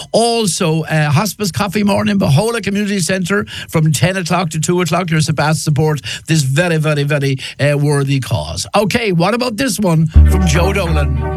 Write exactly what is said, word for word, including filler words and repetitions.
Also, uh, Hospice Coffee Morning, Bahola Community Centre from ten o'clock to two o'clock. Your vast support this very, very, very uh, worthy cause. Okay, what about this one from Joe Dolan?